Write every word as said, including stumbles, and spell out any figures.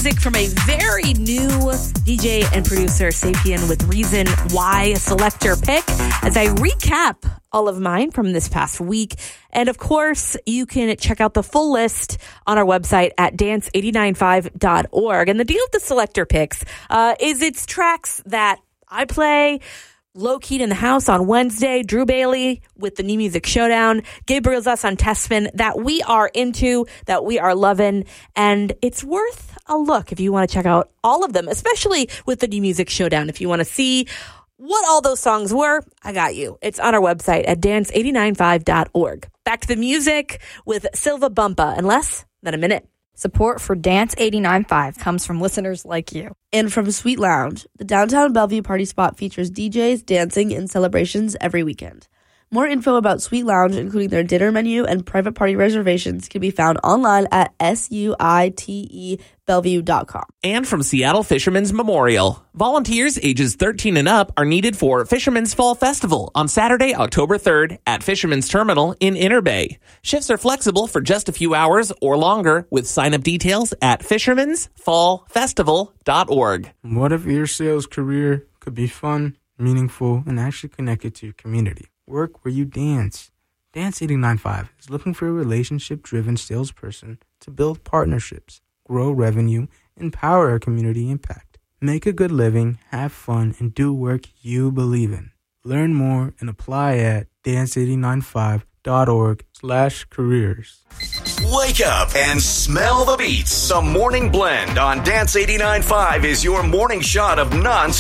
music from a very new D J and producer, Sapien, with Reason Why Selector Pick, as I recap all of mine from this past week. And of course, you can check out the full list on our website at dance eight nine five dot org. And the deal with the Selector Picks uh, is it's tracks that I play low-keyed in the house on Wednesday, Drew Bailey with the New Music Showdown, Gabriel Zuss on Testman, that we are into, that we are loving, and it's worth a look if you want to check out all of them, especially with the New Music Showdown. If you want to see what all those songs were, I got you. It's on our website at dance eight nine five dot org. Back to the music with Silva Bumpa in less than a minute. Support for Dance eight nine five comes from listeners like you. And from Sweet Lounge, the downtown Bellevue party spot features D Js, dancing, and celebrations every weekend. More info about Sweet Lounge, including their dinner menu and private party reservations, can be found online at suite bellevue dot com. And from Seattle Fishermen's Memorial, volunteers ages thirteen and up are needed for Fisherman's Fall Festival on Saturday, October third at Fisherman's Terminal in Inner Bay. Shifts are flexible for just a few hours or longer with sign-up details at fishermans fall festival dot org. What if your sales career could be fun, meaningful, and actually connected to your community? Work where you dance. Dance eight nine five is looking for a relationship-driven salesperson to build partnerships, grow revenue, empower our community impact. Make a good living, have fun, and do work you believe in. Learn more and apply at dance eight nine five dot org slash careers. Wake up and smell the beats. The Morning Blend on Dance eight nine five is your morning shot of non